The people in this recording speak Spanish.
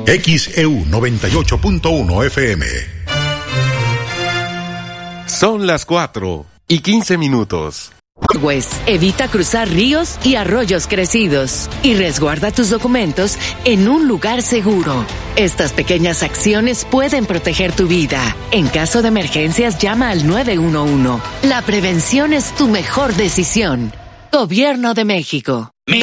XEU 98.1 FM. Son las 4:15. Evita cruzar ríos y arroyos crecidos y resguarda tus documentos en un lugar seguro. Estas pequeñas acciones pueden proteger tu vida. En caso de emergencias, llama al 911. La prevención es tu mejor decisión. Gobierno de México. Mi